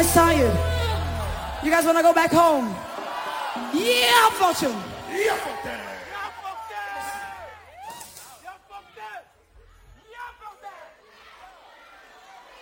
guys tired? You guys want to go back home? Yeah, Fortune. Yeah, fuck that.